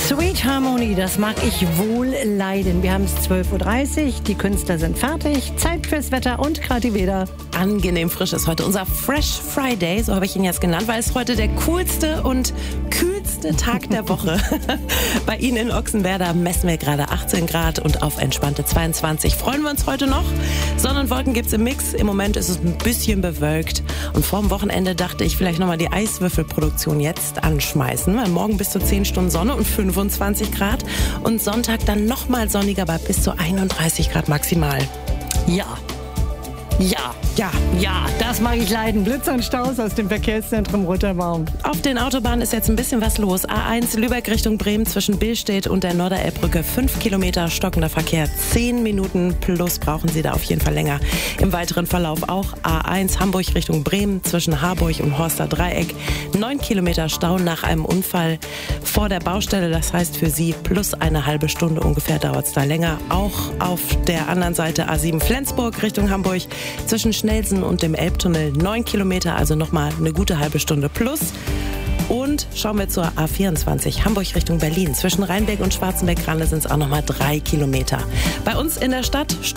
Sweet Harmony, das mag ich wohl leiden. Wir haben es 12.30 Uhr, die Künstler sind fertig, Zeit fürs Wetter und gerade wieder. Angenehm frisch ist heute unser Fresh Friday, so habe ich ihn jetzt genannt, weil es heute der coolste und kühlste Tag der Woche. Bei Ihnen in Ochsenwerder messen wir gerade 18 Grad und auf entspannte 22. Freuen wir uns heute noch? Sonne und Wolken gibt's im Mix. Im Moment ist es ein bisschen bewölkt. Und vorm Wochenende dachte ich, vielleicht nochmal die Eiswürfelproduktion jetzt anschmeißen, weil morgen bis zu 10 Stunden Sonne und 25 Grad. Und Sonntag dann nochmal sonniger bei bis zu 31 Grad maximal. Ja, das mag ich leiden. Blitz und Staus aus dem Verkehrszentrum Rotterbaum. Auf den Autobahnen ist jetzt ein bisschen was los. A1 Lübeck Richtung Bremen zwischen Billstedt und der Norderelbbrücke 5 Kilometer stockender Verkehr. 10 Minuten plus brauchen Sie da auf jeden Fall länger. Im weiteren Verlauf auch A1 Hamburg Richtung Bremen zwischen Harburg und Horster Dreieck. 9 Kilometer Stau nach einem Unfall vor der Baustelle. Das heißt für Sie plus eine halbe Stunde ungefähr dauert es da länger. Auch auf der anderen Seite A7 Flensburg Richtung Hamburg zwischen Schnelsen und dem Elbtunnel 9 Kilometer, also nochmal eine gute halbe Stunde plus. Und schauen wir zur A24 Hamburg Richtung Berlin. Zwischen Rheinberg und Schwarzenberg-Grande sind es auch nochmal 3 Kilometer. Bei uns in der Stadt